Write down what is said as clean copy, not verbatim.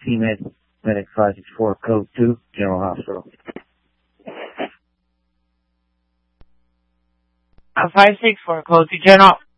T-Med, Medic 564, Code 2, General Hospital. 564, Code 2, General.